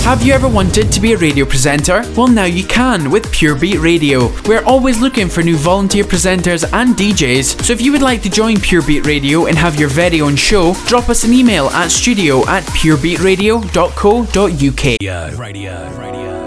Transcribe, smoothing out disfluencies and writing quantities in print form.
Have you ever wanted to be a radio presenter? Well, now you can with Pure Beat Radio. We're always looking for new volunteer presenters and DJs, so if you would like to join Pure Beat Radio and have your very own show, drop us an email at studio@purebeatradio.co.uk. Radio.